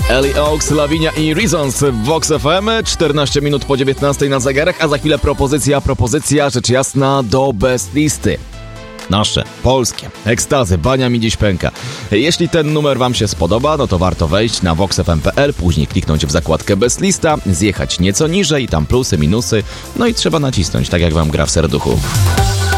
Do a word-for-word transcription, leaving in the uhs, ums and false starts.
Ellie Oaks, Lavinia i Reasons w Vox F M. czternaście minut po dziewiętnastej na zegarach, a za chwilę propozycja, propozycja, rzecz jasna, do Best Listy. Nasze, polskie, ekstazy, bania mi dziś pęka. Jeśli ten numer wam się spodoba, no to warto wejść na vox f m kropka p l, później kliknąć w zakładkę Best Lista, zjechać nieco niżej, tam plusy, minusy, no i trzeba nacisnąć, tak jak wam gra w serduchu.